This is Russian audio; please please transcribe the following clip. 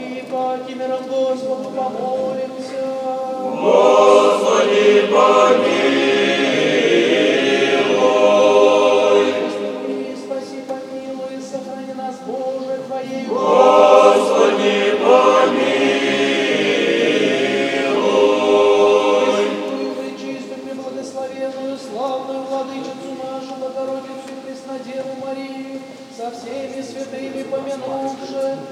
Господи, паки миром Господу помолимся. Господи, помилуй. Спаси, помилуй, сохрани нас, Боже, Твоей Господи, помилуй. Пресвятую, пречистую, преблагословенную, славную Владычицу нашу, Богородицу и Преснодеву Марию, со всеми святыми помянувши,